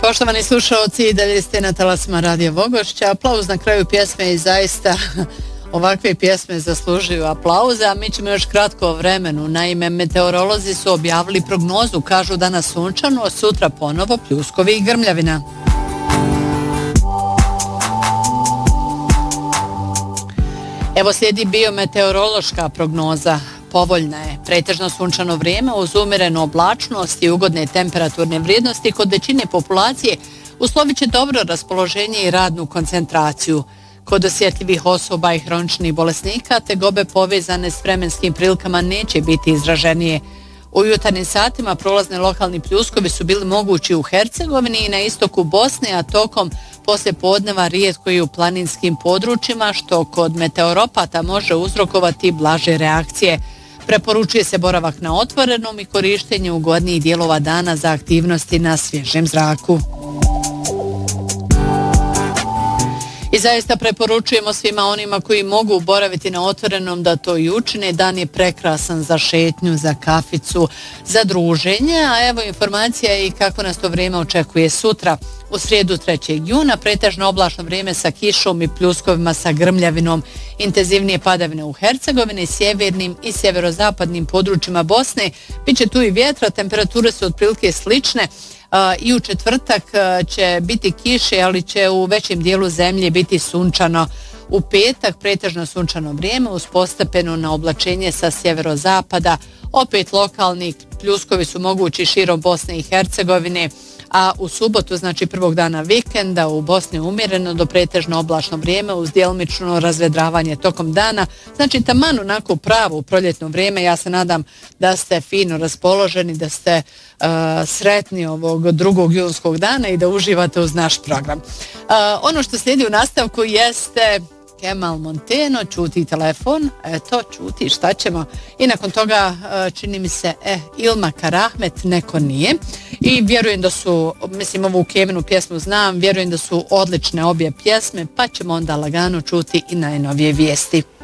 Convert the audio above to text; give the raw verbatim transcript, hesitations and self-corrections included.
Poštovani slušalci, dalje ste na talasima Radio Vogošća. Aplauz na kraju pjesme i zaista ovakve pjesme zaslužuju aplauze, a mi ćemo još kratko o vremenu. Naime, meteorolozi su objavili prognozu, kažu danas sunčano, a sutra ponovo pljuskovi i grmljavina. Evo slijedi biometeorološka prognoza. Povoljna je. Pretežno sunčano vrijeme uz umjerenu oblačnost i ugodne temperaturne vrijednosti kod većine populacije uslovit će dobro raspoloženje i radnu koncentraciju. Kod osjetljivih osoba i hroničnih bolesnika tegobe povezane s vremenskim prilikama neće biti izraženije. U jutarnjim satima prolazni lokalni pljuskovi su bili mogući u Hercegovini i na istoku Bosne, a tokom poslije podneva rijetko i u planinskim područjima, što kod meteoropata može uzrokovati blaže reakcije. Preporučuje se boravak na otvorenom i korištenje ugodnijih dijelova dana za aktivnosti na svježem zraku. I zaista preporučujemo svima onima koji mogu boraviti na otvorenom da to i učine. Dan je prekrasan za šetnju, za kaficu, za druženje, a evo informacija i kako nas to vrijeme očekuje sutra. U srijedu trećeg juna pretežno oblačno vrijeme sa kišom i pljuskovima sa grmljavinom, intenzivnije padavine u Hercegovini, sjevernim i sjeverozapadnim područjima Bosne. Biće tu i vjetra, temperature su otprilike slične. Uh, I u četvrtak uh, će biti kiše, ali će u većem dijelu zemlje biti sunčano. U petak pretežno sunčano vrijeme uz postepeno na oblačenje sa sjeverozapada. Opet lokalni pljuskovi su mogući širom Bosne i Hercegovine, a u subotu, znači prvog dana vikenda, u Bosni umjereno do pretežno oblačno vrijeme uz djelomično razvedravanje tokom dana. Znači taman onako pravo proljetno vrijeme. Ja se nadam da ste fino raspoloženi, da ste uh, sretni ovog drugog junskog dana i da uživate uz naš program. Uh, ono što slijedi u nastavku jeste Kemal Monteno, Čuti telefon, eto, čuti, šta ćemo? I nakon toga čini mi se, eh, Ilma Karahmet, neko nije. I vjerujem da su, mislim ovu Kevinu pjesmu znam, vjerujem da su odlične obje pjesme, pa ćemo onda lagano čuti i najnovije vijesti.